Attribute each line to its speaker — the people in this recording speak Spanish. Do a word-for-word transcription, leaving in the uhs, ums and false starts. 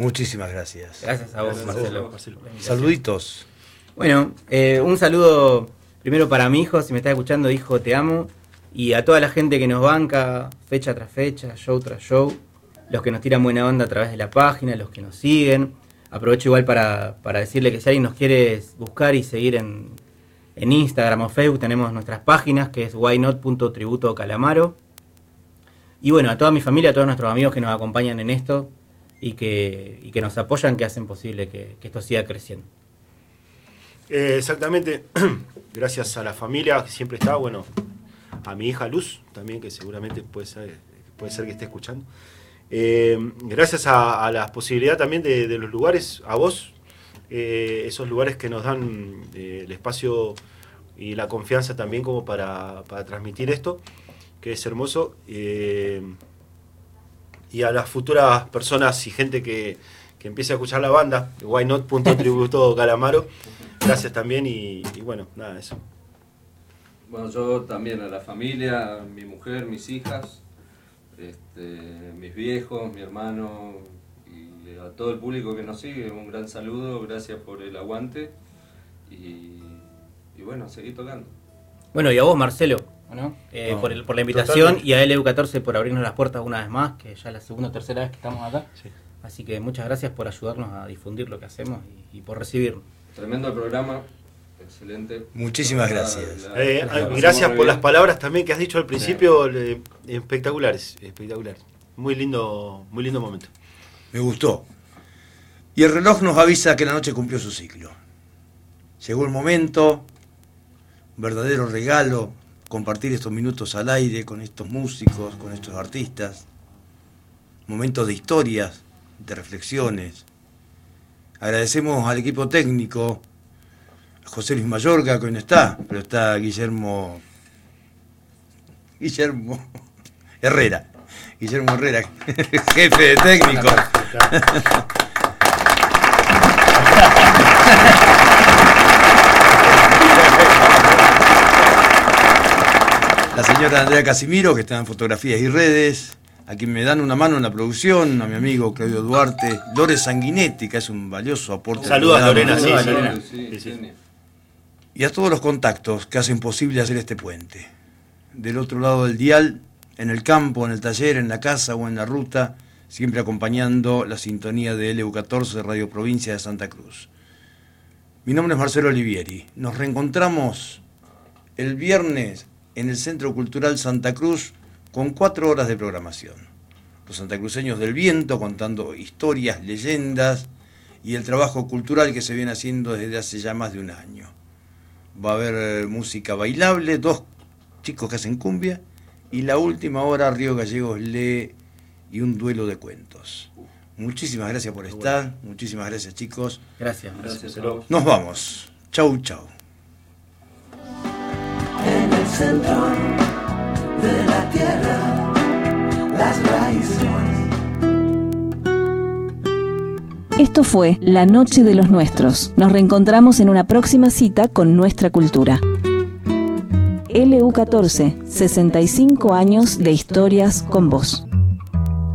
Speaker 1: Muchísimas gracias.
Speaker 2: Gracias a vos,
Speaker 3: Gracias
Speaker 2: Marcelo.
Speaker 3: a vos, Marcelo.
Speaker 1: Saluditos.
Speaker 2: Bueno, eh, un saludo primero para mi hijo, si me está escuchando, hijo, te amo. Y a toda la gente que nos banca, fecha tras fecha, show tras show. Los que nos tiran buena onda a través de la página, los que nos siguen. Aprovecho igual para, para decirle que si alguien nos quiere buscar y seguir en, en Instagram o Facebook, tenemos nuestras páginas, que es whynot punto tributo calamaro. Y bueno, a toda mi familia, a todos nuestros amigos que nos acompañan en esto y que, y que nos apoyan, que hacen posible que, que esto siga creciendo.
Speaker 3: Eh, exactamente, gracias a la familia que siempre está, bueno, a mi hija Luz también, que seguramente puede ser, puede ser que esté escuchando. Eh, gracias a, a la posibilidad también de, de los lugares, a vos, eh, esos lugares que nos dan eh, el espacio y la confianza también como para, para transmitir esto, que es hermoso. Eh, y a las futuras personas y gente que, que empiece a escuchar la banda, whynot punto tributo calamaro, gracias también y, y bueno, nada, eso.
Speaker 4: Bueno, yo también a la familia, a mi mujer, mis hijas, este, mis viejos, mi hermano y a todo el público que nos sigue, un gran saludo, gracias por el aguante y, y bueno, seguir tocando.
Speaker 2: Bueno, y a vos, Marcelo, ¿no? Eh,
Speaker 3: No,
Speaker 2: por, el, por la invitación
Speaker 3: totalmente.
Speaker 2: y a L U catorce por abrirnos las puertas una vez más, que ya es la segunda o tercera vez que estamos acá.
Speaker 3: Sí.
Speaker 2: Así que muchas gracias por ayudarnos a difundir lo que hacemos y, y por recibirnos.
Speaker 4: Tremendo programa, excelente.
Speaker 1: Muchísimas
Speaker 4: La-
Speaker 1: gracias.
Speaker 4: la-
Speaker 3: Eh,
Speaker 4: la pasamos
Speaker 3: gracias
Speaker 4: muy
Speaker 3: por
Speaker 4: bien.
Speaker 3: las palabras también que has dicho al principio, le- espectaculares, espectaculares. Muy lindo, muy lindo momento.
Speaker 1: Me gustó. Y el reloj nos avisa que la noche cumplió su ciclo. Llegó el momento, un verdadero regalo, compartir estos minutos al aire con estos músicos, con estos artistas. Momentos de historias, de reflexiones. Agradecemos al equipo técnico, José Luis Mayorga, que hoy no está, pero está Guillermo Guillermo Herrera. Guillermo Herrera, jefe de técnico. La señora Andrea Casimiro, que está en fotografías y redes, a quien me dan una mano en la producción, a mi amigo Claudio Duarte, Lore Sanguinetti, que es un valioso aporte.
Speaker 3: Saludos a
Speaker 1: al programa.
Speaker 3: Lorena, sí,
Speaker 4: Sí,
Speaker 3: Lorena.
Speaker 4: sí,
Speaker 3: Sí, sí.
Speaker 4: genia.
Speaker 1: Y a todos los contactos que hacen posible hacer este puente. Del otro lado del dial, en el campo, en el taller, en la casa o en la ruta, siempre acompañando la sintonía de L U catorce de Radio Provincia de Santa Cruz. Mi nombre es Marcelo Olivieri. Nos reencontramos el viernes en el Centro Cultural Santa Cruz con cuatro horas de programación. Los santacruceños del viento contando historias, leyendas y el trabajo cultural que se viene haciendo desde hace ya más de un año. Va a haber música bailable, dos chicos que hacen cumbia y la última hora Río Gallegos lee y un duelo de cuentos. Muchísimas gracias por estar, muchísimas gracias chicos.
Speaker 2: Gracias.
Speaker 4: Gracias a vos.
Speaker 1: Nos vamos. Chau, chau.
Speaker 5: En el centro de la tierra, las raíces.
Speaker 6: Esto fue La Noche de los Nuestros. Nos reencontramos en una próxima cita con nuestra cultura. L U catorce, sesenta y cinco años de historias con vos.